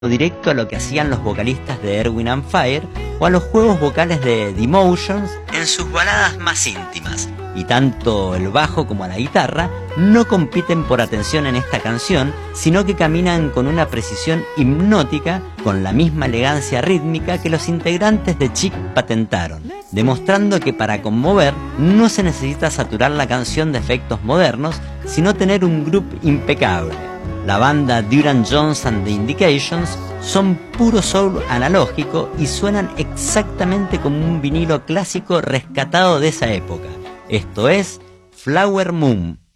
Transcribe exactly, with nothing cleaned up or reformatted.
directo a lo que hacían los vocalistas de Earth, Wind and Fire o a los juegos vocales de The Emotions en sus baladas más íntimas. Y tanto el bajo como la guitarra no compiten por atención en esta canción, sino que caminan con una precisión hipnótica, con la misma elegancia rítmica que los integrantes de Chic patentaron, demostrando que para conmover no se necesita saturar la canción de efectos modernos, sino tener un groove impecable. La banda Duran Jones and the Indications son puro soul analógico y suenan exactamente como un vinilo clásico rescatado de esa época. Esto es Flower Moon.